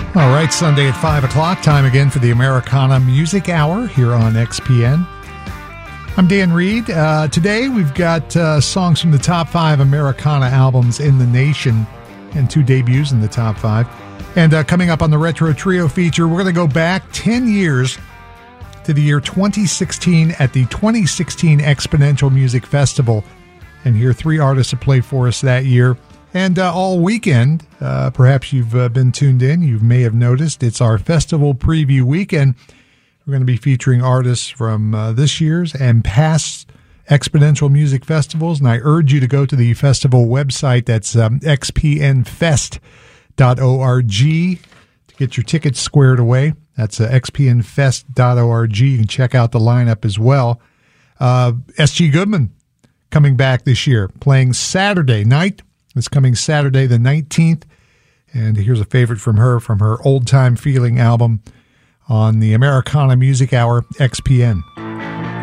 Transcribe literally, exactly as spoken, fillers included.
All right, Sunday at five o'clock, time again for the Americana Music Hour here on X P N. I'm Dan Reed. Uh, today we've got uh, songs from the top five Americana albums in the nation and two debuts in the top five. And uh, coming up on the Retro Trio feature, we're going to go back ten years to the year twenty sixteen at the twenty sixteen Exponential Music Festival and hear three artists that played for us that year. And uh, all weekend, uh, perhaps you've uh, been tuned in, you may have noticed, it's our festival preview weekend. We're going to be featuring artists from uh, this year's and past Exponential Music Festivals, and I urge you to go to the festival website. That's um, x p n fest dot org to get your tickets squared away. That's uh, x p n fest dot org. You can check out the lineup as well. Uh, S G Goodman coming back this year, playing Saturday night. It's coming Saturday the nineteenth, and here's a favorite from her, from her Old Time Feeling album on the Americana Music Hour, X P N.